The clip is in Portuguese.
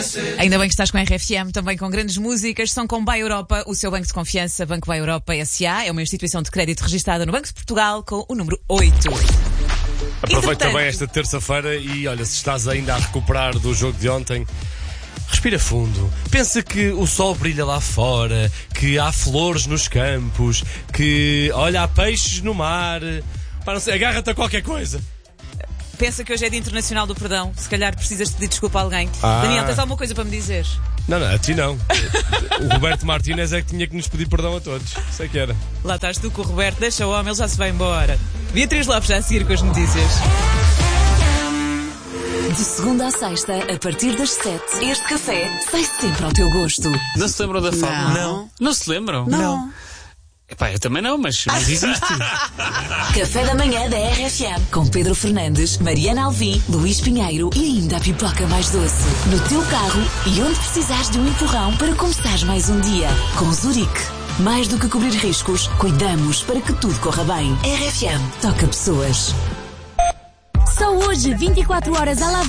Ainda bem que estás com a RFM, também com grandes músicas. São com Buy Europa, o seu banco de confiança. Banco Buy Europa S.A. é uma instituição de crédito registada no Banco de Portugal com o número 8. Aproveita bem esta terça-feira e olha, se estás ainda a recuperar do jogo de ontem, respira fundo. Pensa que o sol brilha lá fora, que há flores nos campos, que, olha, há peixes no mar. Pá, não sei, agarra-te a qualquer coisa. Pensa que hoje é Dia Internacional do Perdão. Se calhar precisas de pedir desculpa a alguém. Daniel, tens alguma coisa para me dizer? Não, a ti não. O Roberto Martínez é que tinha que nos pedir perdão a todos. Sei que era. Lá estás tu com o Roberto, deixa o homem, ele já se vai embora. Beatriz Lopes já a seguir com as notícias. De segunda à sexta, a partir das 7, este café sai sempre ao teu gosto. Não se lembram da fórmula? Não. Não se lembram? Não. Epá, eu também não, mas existe. Café da manhã da RFM, com Pedro Fernandes, Mariana Alvim, Luís Pinheiro e ainda a pipoca mais doce. No teu carro e onde precisares de um empurrão para começares mais um dia. Com Zurique. Mais do que cobrir riscos, cuidamos para que tudo corra bem. RFM toca pessoas. Só hoje, 24 horas à la